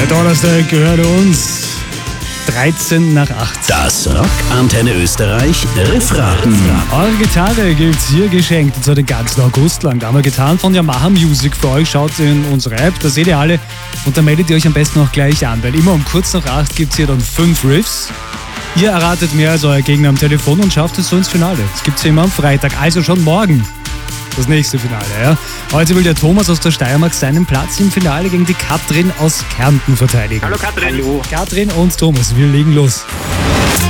Der Donnerstag gehört uns. 13 nach 8. Das Rock Antenne Österreich Refrain. Eure Gitarre gibt's hier geschenkt, und zwar den ganzen August lang. Da haben wir Gitarren von Yamaha Music für euch. Schaut in unsere App, da seht ihr alle. Und da meldet ihr euch am besten auch gleich an, weil immer um kurz nach 8 gibt's hier dann 5 Riffs. Ihr erratet mehr als euer Gegner am Telefon und schafft es so ins Finale. Das gibt's immer am Freitag, also schon morgen. Das nächste Finale, ja. Heute will der Thomas aus der Steiermark seinen Platz im Finale gegen die Katrin aus Kärnten verteidigen. Hallo Katrin. Katrin und Thomas, wir legen los.